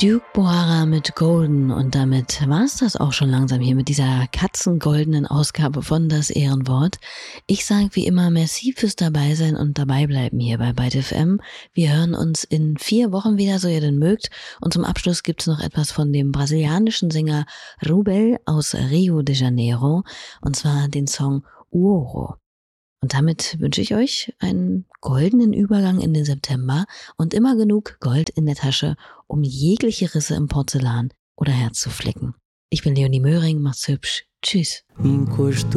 Duke Bohara mit Golden, und damit war es das auch schon langsam hier mit dieser katzengoldenen Ausgabe von Das Ehrenwort. Ich sage wie immer merci fürs Dabeisein und Dabeibleiben hier bei Byte FM. Wir hören uns in 4 Wochen wieder, so ihr denn mögt. Und zum Abschluss gibt es noch etwas von dem brasilianischen Sänger Rubel aus Rio de Janeiro, und zwar den Song Uoro. Und damit wünsche ich euch einen goldenen Übergang in den September und immer genug Gold in der Tasche, um jegliche Risse im Porzellan oder Herz zu flicken. Ich bin Leonie Möhring, macht's hübsch. Tschüss.